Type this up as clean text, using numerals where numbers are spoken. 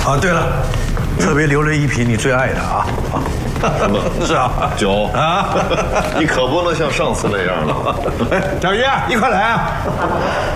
啊，对了，特别留了一瓶你最爱的啊。 什么？ 是啊， 酒啊， 你可不能像上次那样了。 小鱼，一块来啊。